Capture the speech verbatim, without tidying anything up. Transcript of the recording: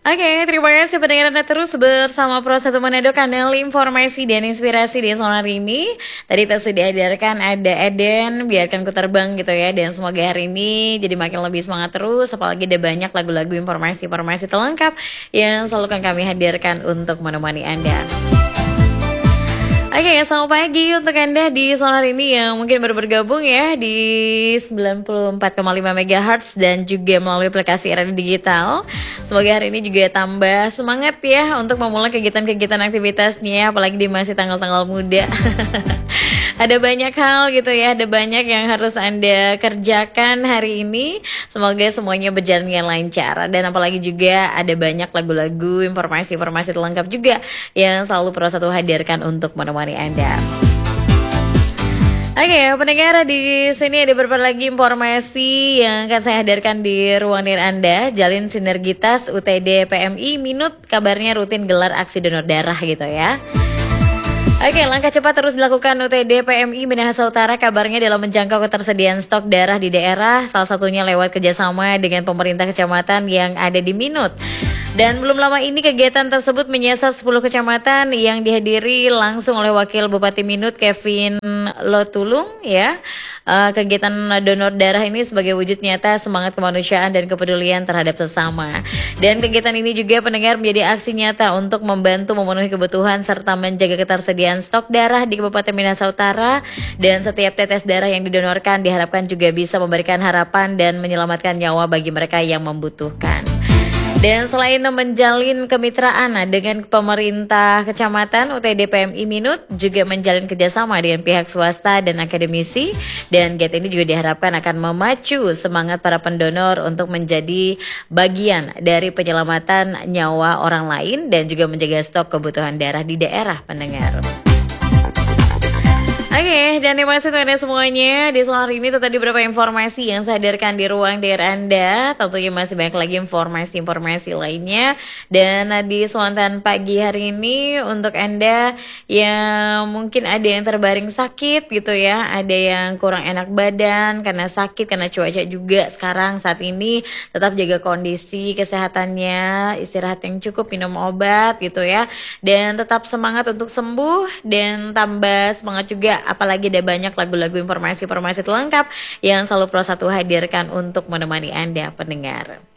Oke, terima kasih pendengar Anda terus bersama Pro satu Manado, kanal informasi dan inspirasi di sonar ini. Tadi kita sudah hadirkan ada Eden, biarkan ku terbang gitu ya. Dan semoga hari ini jadi makin lebih semangat terus. Apalagi ada banyak lagu-lagu informasi-informasi terlengkap yang selalu akan kami hadirkan untuk menemani Anda. Oke, selamat pagi untuk Anda di sonar ini yang mungkin baru bergabung ya di sembilan puluh empat koma lima megahertz dan juga melalui aplikasi radio digital. Semoga hari ini juga tambah semangat ya untuk memulai kegiatan-kegiatan aktivitasnya, apalagi di masih tanggal-tanggal muda. Ada banyak hal gitu ya, ada banyak yang harus Anda kerjakan hari ini. Semoga semuanya berjalan dengan lancar. Dan apalagi juga ada banyak lagu-lagu, informasi-informasi terlengkap juga yang selalu Pro satu hadirkan untuk menemani Anda. Oke, okay, pendengar, di sini ada beberapa lagi informasi yang akan saya hadirkan di ruang dengar Anda. Jalin sinergitas U T D P M I Minut, kabarnya rutin gelar aksi donor darah gitu ya. Oke, langkah cepat terus dilakukan U T D P M I Minahasa Utara, kabarnya dalam menjangkau ketersediaan stok darah di daerah, salah satunya lewat kerjasama dengan pemerintah kecamatan yang ada di Minut. Dan belum lama ini kegiatan tersebut menyasar sepuluh kecamatan yang dihadiri langsung oleh Wakil Bupati Minut Kevin Lotulung ya. Uh, kegiatan donor darah ini sebagai wujud nyata semangat kemanusiaan dan kepedulian terhadap sesama. Dan kegiatan ini juga pendengar menjadi aksi nyata untuk membantu memenuhi kebutuhan serta menjaga ketersediaan stok darah di Kabupaten Minahasa Utara. Dan setiap tetes darah yang didonorkan diharapkan juga bisa memberikan harapan dan menyelamatkan nyawa bagi mereka yang membutuhkan. Dan selain menjalin kemitraan dengan pemerintah kecamatan, U T D P M I Minut juga menjalin kerjasama dengan pihak swasta dan akademisi. Dan kegiatan ini juga diharapkan akan memacu semangat para pendonor untuk menjadi bagian dari penyelamatan nyawa orang lain dan juga menjaga stok kebutuhan darah di daerah, pendengar. Oke, okay, dan terima kasih untuk Anda semuanya. Di soal hari ini itu tadi beberapa informasi yang saya hadirkan di ruang dengar Anda. Tentunya masih banyak lagi informasi-informasi lainnya. Dan di Spontan pagi hari ini untuk Anda yang mungkin ada yang terbaring sakit gitu ya, ada yang kurang enak badan karena sakit, karena cuaca juga sekarang saat ini, tetap jaga kondisi kesehatannya, istirahat yang cukup, minum obat gitu ya. Dan tetap semangat untuk sembuh dan tambah semangat juga. Apalagi ada banyak lagu-lagu informasi-informasi terlengkap yang selalu Pro satu hadirkan untuk menemani Anda pendengar.